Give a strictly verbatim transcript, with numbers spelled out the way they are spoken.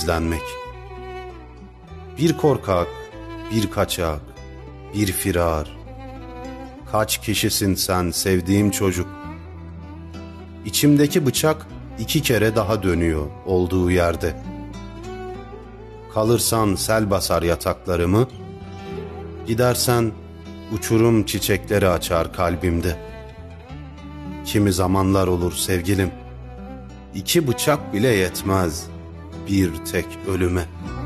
gizlenmek. Bir korkak, bir kaçak, bir firar. Kaç kişisin sen sevdiğim çocuk? İçimdeki bıçak iki kere daha dönüyor olduğu yerde. Kalırsan sel basar yataklarımı, gidersen uçurum çiçekleri açar kalbimde. Kimi zamanlar olur sevgilim, İki bıçak bile yetmez bir tek ölüme.